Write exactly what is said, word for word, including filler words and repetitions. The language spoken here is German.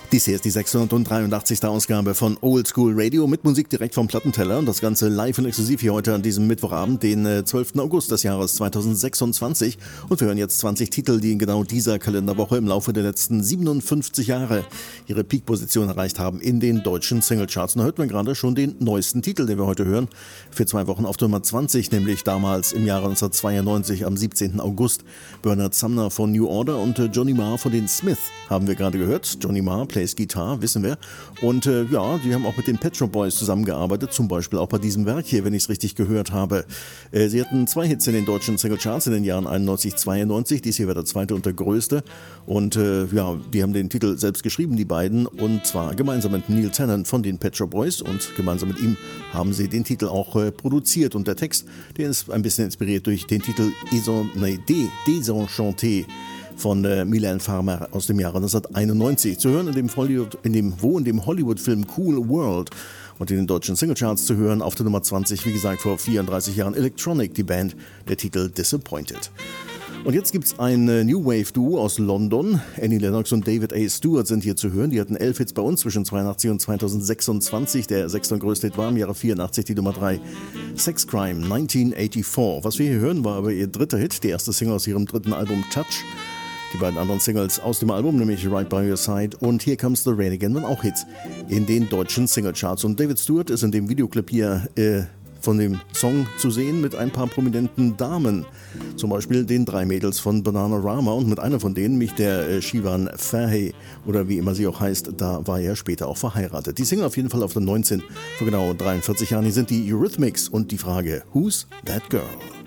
Dies hier ist die sechshundertdreiundachtzigste Ausgabe von Old School Radio mit Musik direkt vom Plattenteller und das Ganze live und exklusiv hier heute an diesem Mittwochabend, den zwölften August des Jahres zweitausendsechsundzwanzig. Und wir hören jetzt zwanzig Titel, die in genau dieser Kalenderwoche im Laufe der letzten siebenundfünfzig Jahre ihre Peak-Position erreicht haben in den deutschen Singlecharts. Und da hört man gerade schon den neuesten Titel, den wir heute hören, für zwei Wochen auf Nummer zwanzig, nämlich damals im Jahre neunzehnhundertzweiundneunzig am siebzehnten August. Bernard Sumner von New Order und Johnny Marr von den Smith haben wir gerade gehört. Johnny Marr plays Gitarre, wissen wir. Und äh, ja, die haben auch mit den Pet Shop Boys zusammengearbeitet, zum Beispiel auch bei diesem Werk hier, wenn ich es richtig gehört habe. Äh, sie hatten zwei Hits in den deutschen Singlecharts in den Jahren einundneunzig, zweiundneunzig. Dies hier war der zweite und der größte. Und äh, ja, die haben den Titel selbst geschrieben, die beiden, und zwar gemeinsam mit Neil Tennant von den Pet Shop Boys, und gemeinsam mit ihm haben sie den Titel auch äh, produziert. Und der Text, der ist ein bisschen inspiriert durch den Titel Désenchanté von äh, Mylène Farmer aus dem Jahre neunzehnhunderteinundneunzig. Zu hören in dem, Hollywood, in dem, wo in dem Hollywood-Film Cool World und in den deutschen Singlecharts zu hören. Auf der Nummer zwanzig, wie gesagt, vor vierunddreißig Jahren Electronic, die Band, der Titel Disappointed. Und jetzt gibt es ein äh, New Wave-Duo aus London. Annie Lennox und David A. Stewart sind hier zu hören. Die hatten elf Hits bei uns zwischen zweiundachtzig und zweitausendsechsundzwanzig. Der sechste und größte Hit war im Jahre vierundachtzig die Nummer drei. Sex Crime neunzehnhundertvierundachtzig. Was wir hier hören, war aber ihr dritter Hit, die erste Single aus ihrem dritten Album Touch. Die beiden anderen Singles aus dem Album, nämlich Right By Your Side und Here Comes the Rain Again, waren auch Hits in den deutschen Singlecharts. Und David Stewart ist in dem Videoclip hier äh, von dem Song zu sehen mit ein paar prominenten Damen. Zum Beispiel den drei Mädels von Bananarama, und mit einer von denen, nämlich der äh, Siobhan Fahey, oder wie immer sie auch heißt, da war er später auch verheiratet. Die Single auf jeden Fall auf der neunzehn vor genau dreiundvierzig Jahren. Hier sind die Eurythmics und die Frage, Who's That Girl?